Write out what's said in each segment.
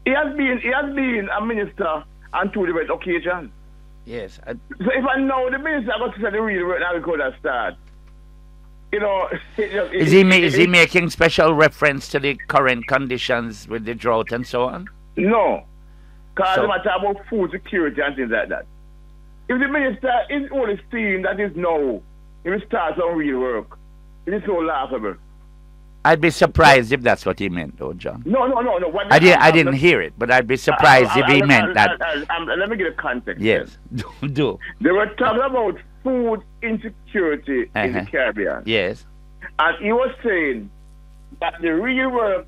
He has been a minister on two different occasions. Yes. So if I know the minister got to say the real work, now we could have started. You know, Is he making special reference to the current conditions with the drought and so on? No, because So- it's a matter about food security and things like that. If the minister is only seeing that is now, he will start some real work. It is so laughable. I'd be surprised if that's what he meant, though, John. No. What I didn't hear it, but I'd be surprised if he meant that. Let me get a context. Yes, do. They were talking about food insecurity in the Uh-huh. Caribbean. Yes. And he was saying that the real work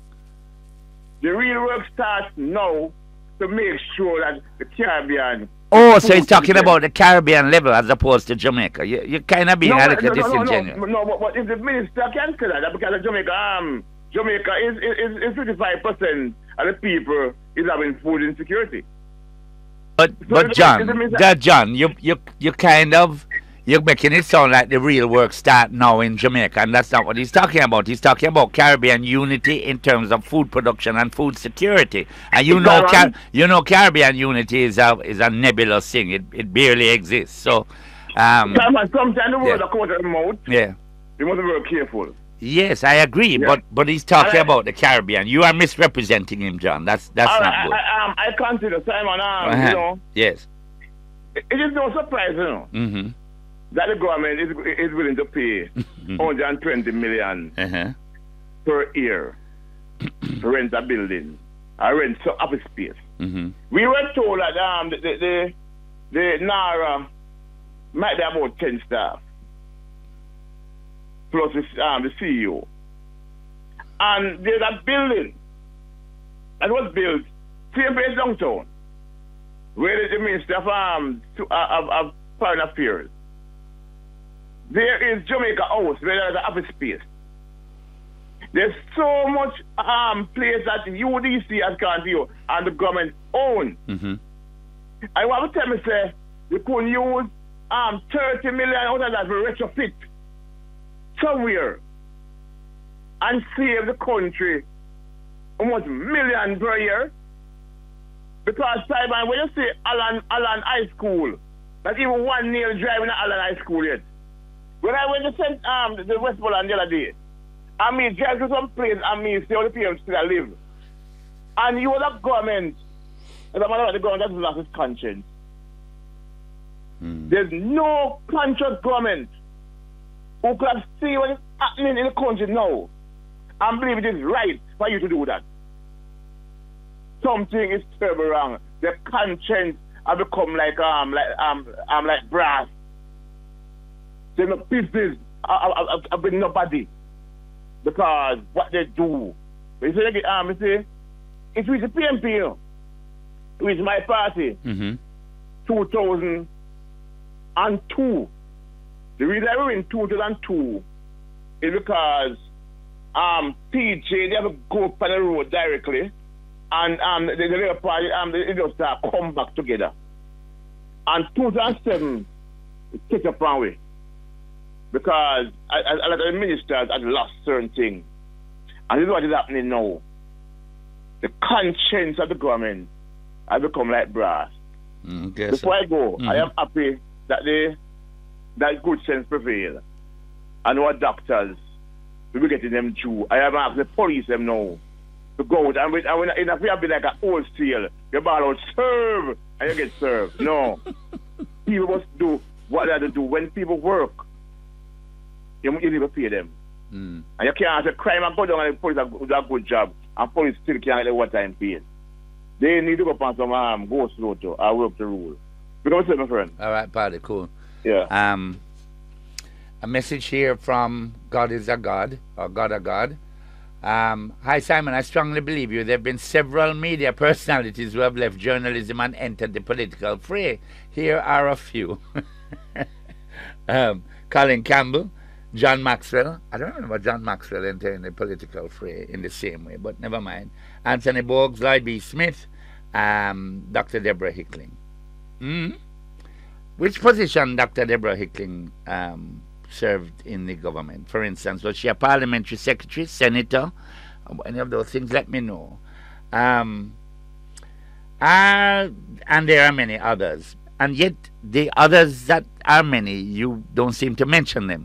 starts now to make sure that the Caribbean. Oh, so he's talking about the Caribbean level as opposed to Jamaica. You're kind of being a little disingenuous. No, but if the minister can say that, because Jamaica is 55% of the people is having food insecurity. But John, you're making it sound like the real work start now in Jamaica, and that's not what he's talking about. He's talking about Caribbean unity in terms of food production and food security. And Caribbean unity is a nebulous thing. It barely exists. So sometimes the word that comes out of the mouth, yeah. you must be very careful. Yes, I agree, Yeah. but he's talking about the Caribbean. You are misrepresenting him, John. That's not good. I consider Simon, Uh-huh. Yes. it is no surprise, Mm-hmm. that the government is willing to pay 120 million Uh-huh. per year to rent a building or rent some office space. Mm-hmm. We were told that the NARA might be about 10 staff plus the CEO. And there's a building that was built same place downtown where the Minister of Foreign Affairs. There is Jamaica House where there's an office space. There's so much place that UDC has gone to you and the government own. Mm-hmm. I want to tell me, say, you could use 30 million out of that for retrofit somewhere and save the country almost million per year. Because, Simon, when you say Allen High School, not even one nail driving at Allen High School yet. When I went to the Westmoreland the other day, I mean, drive to some place, I mean, see how the PM still live. And you have government, as a matter of the government, that's lost its conscience. There's no conscious government who can see what is happening in the country now and believe it is right for you to do that. Something is terribly wrong. The conscience have become like brass. They're no business of nobody because what they do. You see, it was the PMP, it was my party, 2002. The reason I were in 2002 is because PJ, they have to go up on the road directly, and the Labour Party, they just come back together. And 2007, it took up one way. Because a lot of the ministers had lost certain things. And this is what is happening now. The conscience of the government has become like brass. Before I go, I am happy that that good sense prevail. And our doctors, we will get them due. I have asked the police them now to go out. And if we have been like an old seal, you ball out, serve, and you get served. No. People must do what they have to do. When people work, you need to pay them. And you can't say crime and go down and the police do a good job and police still can't get what time paid. They need to go upon some go slow to or work the rule. Because my friend. All right, Paddy, cool. Yeah. A message here from God is a God, or God a God. Hi Simon, I strongly believe you. There have been several media personalities who have left journalism and entered the political fray. Here are a few. Colin Campbell, John Maxwell. I don't remember John Maxwell entering the political fray in the same way, but never mind. Anthony Boggs, Lloyd B. Smith, Dr. Deborah Hickling. Which position Dr. Deborah Hickling served in the government? For instance, was she a parliamentary secretary, senator? Any of those things, let me know. And there are many others. And yet, the others that are many, you don't seem to mention them.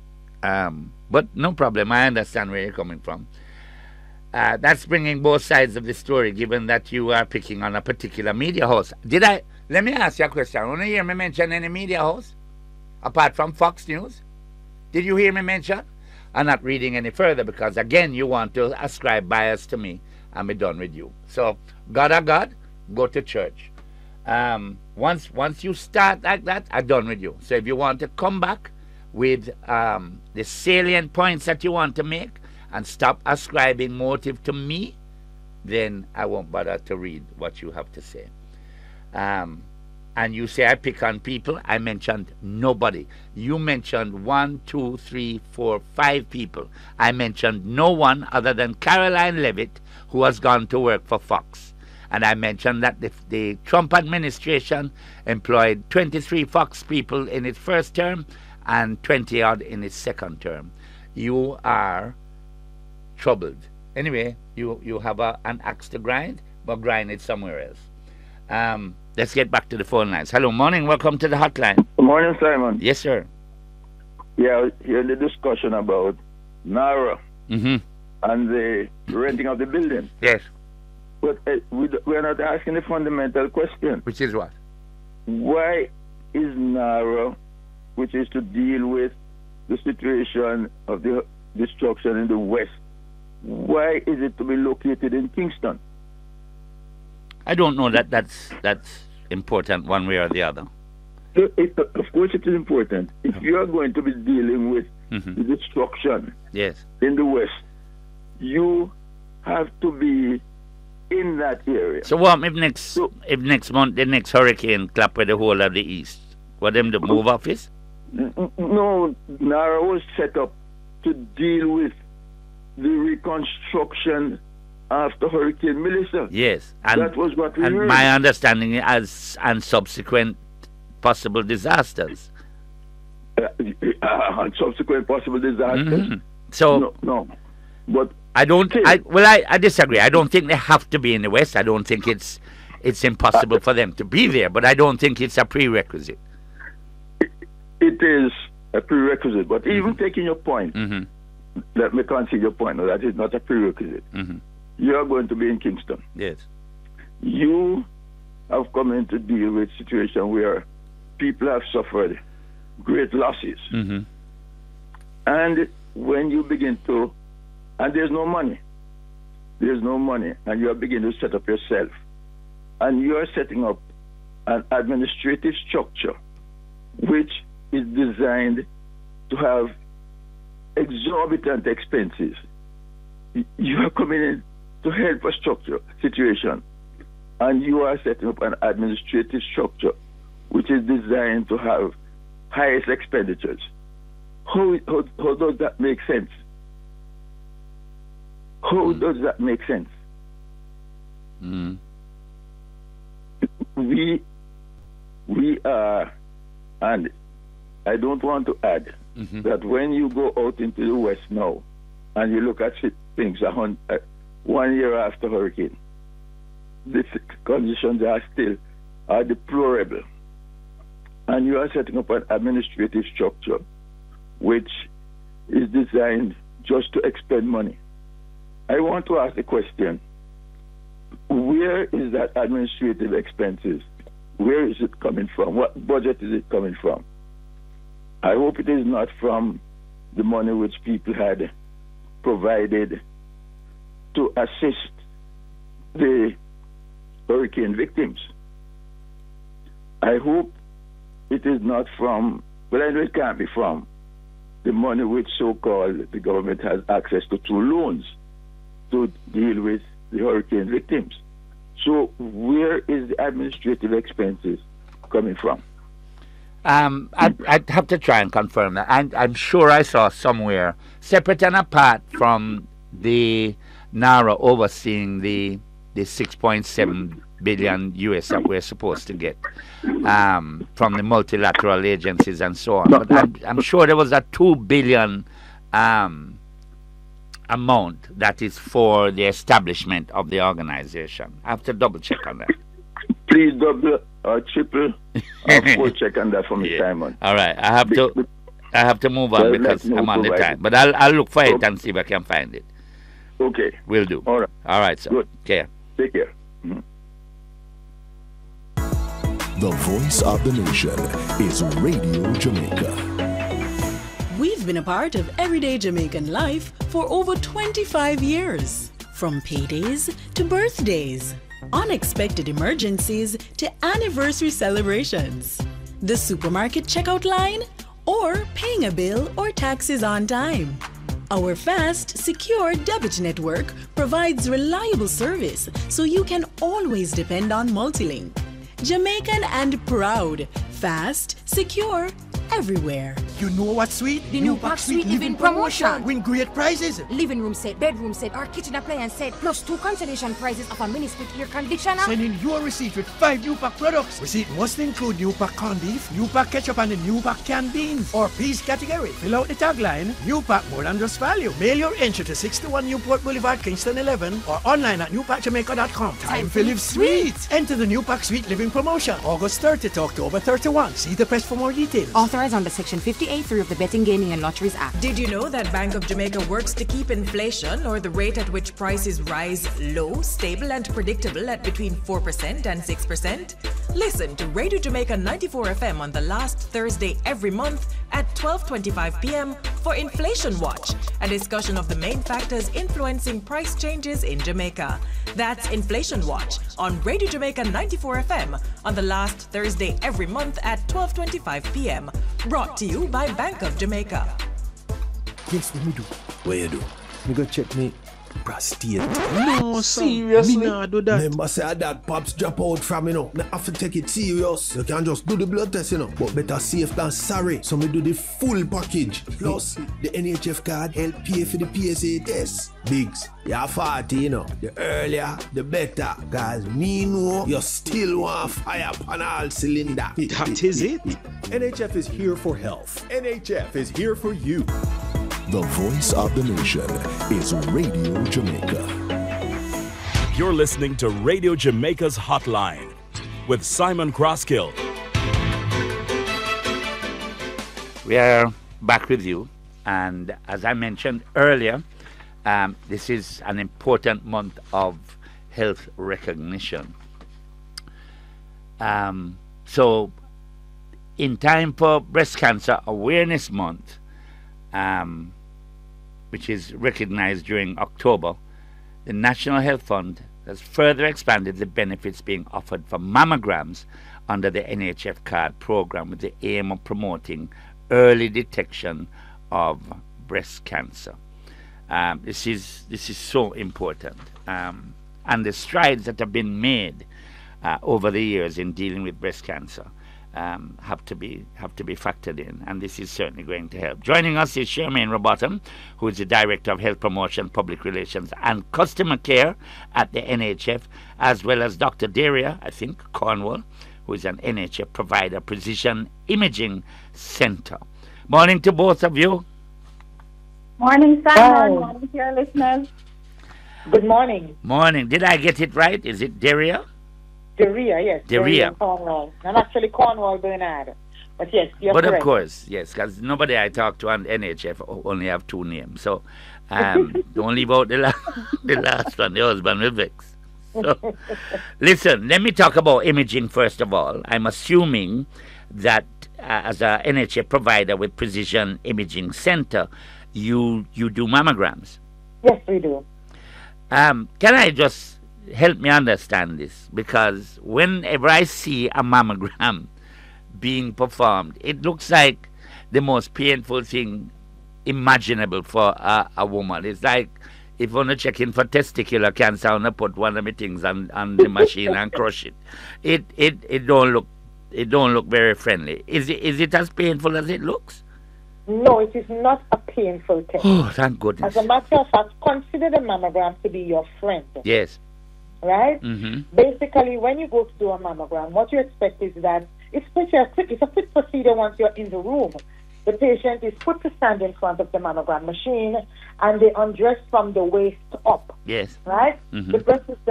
But no problem. I understand where you're coming from. That's bringing both sides of the story, given that you are picking on a particular media host. Let me ask you a question. Want to hear me mention any media host apart from Fox News? Did you hear me mention? I'm not reading any further because, again, you want to ascribe bias to me and be done with you. So, God are God, go to church. Once you start like that, I'm done with you. So if you want to come back with the salient points that you want to make and stop ascribing motive to me, then I won't bother to read what you have to say. And you say I pick on people. I mentioned nobody. You mentioned 1, 2, 3, 4, 5 people. I mentioned no one other than Caroline Levitt, who has gone to work for Fox. And I mentioned that the Trump administration employed 23 Fox people in its first term and 20 odd in its second term. You are troubled. Anyway, you have an axe to grind, but grind it somewhere else. Let's get back to the phone lines. Hello, morning. Welcome to the hotline. Good morning, Simon. Yes, sir. Yeah, here the discussion about NARA Mm-hmm. and the renting of the building. Yes. But we're not asking the fundamental question. Which is what? Why is NARA, which is to deal with the situation of the destruction in the West, why is it to be located in Kingston? I don't know that that's important one way or the other. Of course it is important. If you are going to be dealing with Mm-hmm. the destruction Yes. in the West, you have to be in that area. So what if next month the next hurricane clap with the whole of the East? For them to move office? No, NARA was set up to deal with the reconstruction after Hurricane Melissa. Yes. And that was what we heard. my understanding is and subsequent possible disasters. And subsequent possible disasters. Mm-hmm. So No. But I don't. still, I disagree. I don't think they have to be in the West. I don't think it's impossible for them to be there. But I don't think it's a prerequisite. it is a prerequisite. But even taking your point, Mm-hmm. let me concede your point. No, that is not a prerequisite. Mm-hmm. You are going to be in Kingston. Yes. You have come in to deal with a situation where people have suffered great losses. Mm-hmm. And when you begin to, and there's no money, and you are beginning to set up yourself, and you are setting up an administrative structure which is designed to have exorbitant expenses. You are coming in to help a structure situation, and you are setting up an administrative structure which is designed to have highest expenditures. How does that make sense? How does that make sense? Mm-hmm. We are, and I don't want to add Mm-hmm. that when you go out into the West now and you look at things 1 year after hurricane, the conditions are deplorable. And you are setting up an administrative structure which is designed just to expend money. I want to ask the question, where is that administrative expenses? Where is it coming from? What budget is it coming from? I hope it is not from the money which people had provided to assist the hurricane victims. I hope it is not from, well, I know it can't be from the money which so-called the government has access to through loans to deal with the hurricane victims. So where is the administrative expenses coming from? I'd have to try and confirm that. I'm sure I saw somewhere, separate and apart from the NARA overseeing the 6.7 billion US that we're supposed to get from the multilateral agencies and so on. But I'm sure there was a 2 billion amount that is for the establishment of the organization. I have to double check on that. Please double or triple or full check on that for me, Simon. All right, I have to move on because I'm on the time. But I'll look for it and see if I can find it. Okay. Will do. All right, sir. Good. Okay. Take care. Mm-hmm. The voice of the nation is Radio Jamaica. We've been a part of everyday Jamaican life for over 25 years. From paydays to birthdays, unexpected emergencies to anniversary celebrations. The supermarket checkout line or paying a bill or taxes on time. Our fast, secure debit network provides reliable service so you can always depend on Multilink. Jamaican and proud, fast, secure, everywhere. You know what's sweet? The new Pack Sweet Living promotion. Win great prizes. Living room set, bedroom set, or kitchen appliance set, plus 2 consolation prizes of a mini split air conditioner. Send in your receipt with 5 new pack products. Receipt must include new pack corned beef, new pack ketchup, and the new pack canned beans. Or peas category. Fill out the tagline, new pack more than just value. Mail your entry to 61 Newport Boulevard, Kingston 11, or online at newpackjamaica.com. Time to live sweet. Enter the new Pack Sweet Living promotion, August 30 to October 31. See the press for more details. Authorized under Section 58.3 of the Betting, Gaming and Lotteries Act. Did you know that Bank of Jamaica works to keep inflation, or the rate at which prices rise, low, stable and predictable at between 4% and 6%? Listen to Radio Jamaica 94 FM on the last Thursday every month at 12:25 p.m. for Inflation Watch, a discussion of the main factors influencing price changes in Jamaica. That's Inflation Watch on Radio Jamaica 94 FM on the last Thursday every month at 12:25 p.m. Brought to you by Bank of Jamaica. Guess what me do? What you do? Me go check me prostate. No, seriously? Me nah do that. Remember say that pops drop out from, Me have to take it serious. You can just do the blood test, But better safe than sorry. So me do the full package. Plus, the NHF card help pay for the PSA test. Biggs, you're 40, The earlier, the better. Cause me know you still want fire on all cylinder. That is it. NHF is here for health. NHF is here for you. The voice of the nation is Radio Jamaica. You're listening to Radio Jamaica's Hotline with Simon Crosskill. We are back with you, and as I mentioned earlier, this is an important month of health recognition. So, in time for Breast Cancer Awareness Month, which is recognized during October, the National Health Fund has further expanded the benefits being offered for mammograms under the NHF card program with the aim of promoting early detection of breast cancer. This is so important, and the strides that have been made over the years in dealing with breast cancer have to be factored in, and this is certainly going to help. Joining us is Charmaine Robotham, who is the Director of Health Promotion, Public Relations and Customer Care at the NHF, as well as Dr. Daria, Cornwall, who is an NHF provider, Precision Imaging Center. Morning to both of you. Morning, Simon. Morning to your listeners. Good morning. Morning. Did I get it right? Is it Daria? Daria, yes. Daria. Cornwall. I'm actually Cornwall Bernard. But yes, you're But correct. Of course, yes, because nobody I talk to on NHF only have 2 names. So don't leave out the last one, the husband with Vex. So, listen, let me talk about imaging first of all. I'm assuming that as a NHF provider with Precision Imaging Center, you do mammograms. Yes, we do. Can I just help me understand this? Because whenever I see a mammogram being performed, it looks like the most painful thing imaginable for a woman. It's like if you're not checking for testicular cancer, I'm gonna put one of my things on the machine and crush it. It don't look very friendly. Is it as painful as it looks? No, it is not a painful test. Oh, thank goodness. As a matter of fact, consider the mammogram to be your friend. Yes. Right? Mm-hmm. Basically, when you go to do a mammogram, what you expect is that it's a quick procedure once you're in the room. The patient is put to stand in front of the mammogram machine, and they undress from the waist up. Yes. Right? Mm-hmm. The breast is